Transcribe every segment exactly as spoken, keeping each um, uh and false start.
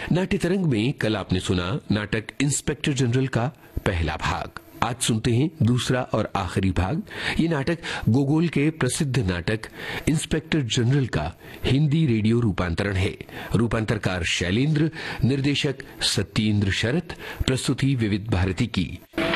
नाट्य तरंग में कल आपने सुना नाटक इंस्पेक्टर जनरल का पहला भाग। आज सुनते हैं दूसरा और आखिरी भाग। ये नाटक गोगोल के प्रसिद्ध नाटक इंस्पेक्टर जनरल का हिंदी रेडियो रूपांतरण है। रूपांतरकार शैलेंद्र, निर्देशक सत्येंद्र शरत, प्रस्तुति विविध भारती की।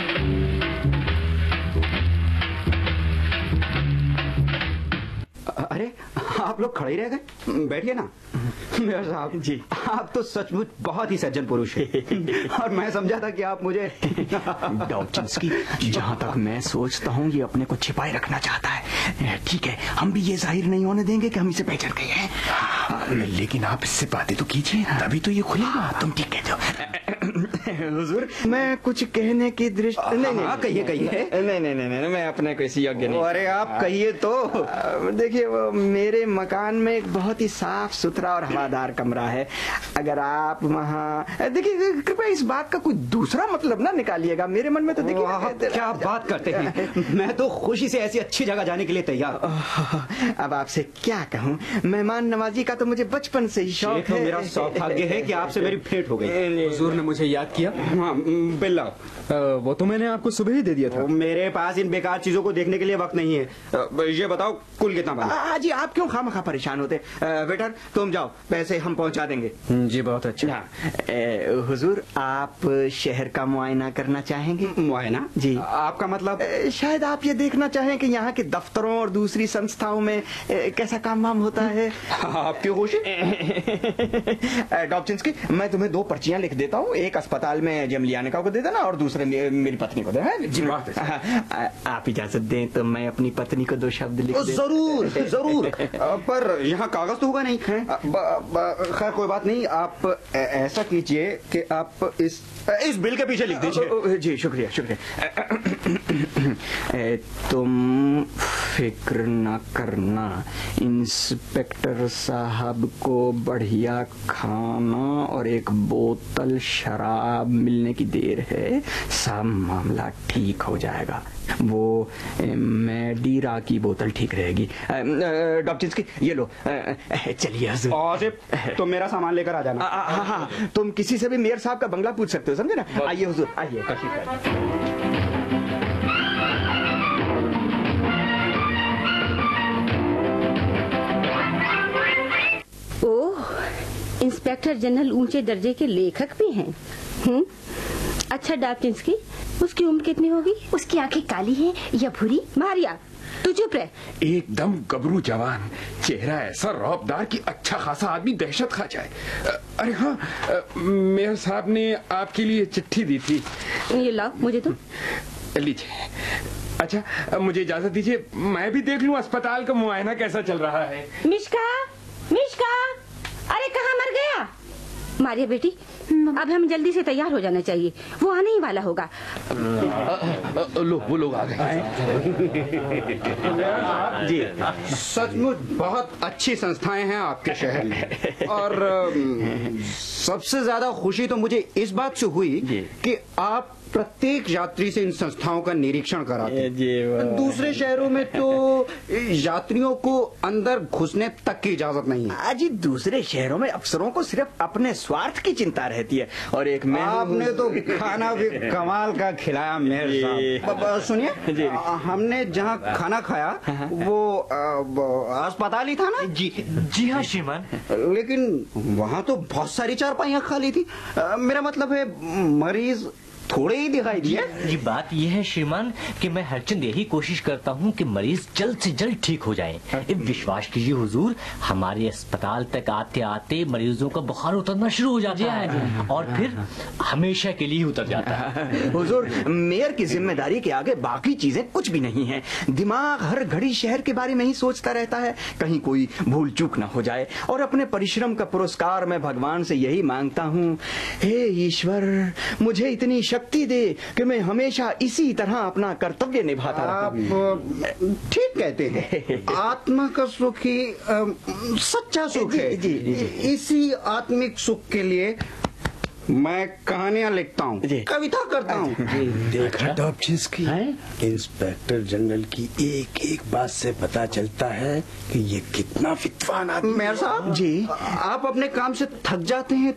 अरे आप लोग खड़े ही रह गए, बैठिए ना। मेयर साहब जी, आप तो सचमुच बहुत ही सज्जन पुरुष हैं और मैं समझा था कि आप मुझे डॉब्जिन्स्की, जहाँ तक मैं सोचता हूँ ये अपने को छिपाए रखना चाहता है। ठीक है, हम भी ये जाहिर नहीं होने देंगे कि हम इसे पहचान गए हैं। लेकिन आप इससे बातें तो कीजिए, तभी तो ये खुलेगा। तुम ठीक कहते हो हुजूर, मैं कुछ कहने की दृष्टि नहीं नहीं कहिए कहिए नहीं नहीं नहीं मैं अपने को इसी योग्य नहीं। अरे आप कहिए तो। देखिए, वो मेरे मकान में एक बहुत ही साफ सुथरा और हवादार कमरा है। अगर आप वहाँ, देखिए कृपया इस बात का कोई दूसरा मतलब ना निकालिएगा। मेरे मन में तो देखिए आप क्या बात करते हैं। मैं तो खुशी से ऐसी अच्छी जगह जाने के लिए तैयार। अब आपसे क्या कहूँ, मेहमान नवाजी का तो मुझे बचपन से ही शौक है। मेरा सौभाग्य है कि आपसे मेरी भेंट हो गई। हुजूर ने मुझे याद किया। हाँ, बिल्ला वो तो मैंने आपको सुबह ही दे दिया था। मेरे पास इन बेकार चीजों को देखने के लिए वक्त नहीं है। ये बताओ कुल कितना बना? जी आप क्यों खामखा परेशान होते। वेटर तुम जाओ, पैसे हम पहुंचा देंगे। जी बहुत अच्छा। हुजूर, आप शहर का मुआयना करना चाहेंगे? मुआयना? जी। आपका मतलब? शायद आप ये देखना चाहें कि यहाँ के दफ्तरों और दूसरी संस्थाओं में कैसा काम वाम होता है। आपकी खुशी? डॉब्जिन्स्की, मैं तुम्हें दो पर्चियां लिख देता हूँ। एक अस्पताल में जमलियानिका को दे देना और दूसरे मेरी पत्नी को दे। जी बात है। आप इजाजत दें तो मैं अपनी पत्नी को दो शब्द लिख देता। जरूर जरूर, पर यहाँ कागज तो होगा नहीं। खैर कोई बात नहीं, आप ऐसा कीजिए कि आप इस इस बिल के पीछे लिख दीजिए। जी शुक्रिया शुक्रिया। तुम फिक्र न करना, इंस्पेक्टर साहब को बढ़िया खाना और एक बोतल शराब मिलने की देर है। सब मामला ठीक हो जाएगा। वो मैडीरा की बोतल ठीक रहेगी। डॉब्जिन्स्की, ये लो, चलिए आसिफ, तो मेरा सामान लेकर आ जाना। हाँ हाँ, तुम किसी से भी मेयर साहब का बंगला पूछ सकते हो, समझे ना। आइए हुजूर, आइए। ओह, इंस्पेक्टर जनरल ऊंचे दर्जे के लेखक भी हैं। हम्म, अच्छा डॉब्जिन्स्की, उसकी उम्र कितनी होगी? उसकी आंखें काली हैं या भूरी? मारिया, तू चुप रह। एकदम गबरू जवान, चेहरा ऐसा रौबदार कि अच्छा खासा आदमी दहशत खा जाए। अरे हाँ, मेयर साहब ने आपके लिए चिट्ठी दी थी। ये लाओ, मुझे तो लीजिए। अच्छा, मुझे इजाजत दीजिए, मैं भी देख लूं अस्पताल का मुआयना कैसा चल रहा है। मिश्का, मिश्का, अरे कहाँ मर गया? मारिया बेटी, अब हम जल्दी से तैयार हो जाना चाहिए, वो आने ही वाला होगा। लो, वो लोग आ गए। जी, सचमुच बहुत अच्छी संस्थाएं हैं आपके शहर में। और सबसे ज्यादा खुशी तो मुझे इस बात से हुई कि आप प्रत्येक यात्री से इन संस्थाओं का निरीक्षण कराते हैं। दूसरे शहरों में तो यात्रियों को अंदर घुसने तक की इजाजत नहीं है। जी, दूसरे शहरों में अफसरों को सिर्फ अपने स्वार्थ की चिंता रहती है। और एक मैं आपने तो खाना भी कमाल का खिलाया मेयर साहब। सुनिए, हमने जहाँ खाना खाया वो अस्पताल ही था ना? जी जी हाँ श्रीमान। लेकिन वहाँ तो बहुत सारी चारपाइयाँ खाली थी। मेरा मतलब है मरीज थोड़े ही दिखाई दिए। जी बात यह है श्रीमान कि मैं हर चंद यही कोशिश करता हूँ कि मरीज जल्द से जल्द ठीक हो जाएं। विश्वास कीजिए हुजूर, हमारे अस्पताल तक आते आते मरीजों का बुखार उतरना शुरू हो जाता है और फिर हमेशा के लिए उतर जाता है। हुजूर, मेयर की जिम्मेदारी के आगे बाकी चीजें कुछ भी नहीं है। दिमाग हर घड़ी शहर के बारे में ही सोचता रहता है, कहीं कोई भूल चूक न हो जाए। और अपने परिश्रम का पुरस्कार मैं भगवान से यही मांगता हूँ, हे ईश्वर, मुझे इतनी शक्ति दे कि मैं हमेशा इसी तरह अपना कर्तव्य निभाता रहूं। आप ठीक कहते हैं, आत्मा का सुख ही सच्चा सुख है। जी, जी, जी। इसी आत्मिक सुख के लिए मैं कहानियां लिखता हूँ, कविता करता हूँ। देखा डॉब्जिन्स्की, इंस्पेक्टर जनरल की एक एक बात से पता चलता है कि ये कितना विद्वान आदमी। मेयर साहब जी, आप अपने काम से थक जाते हैं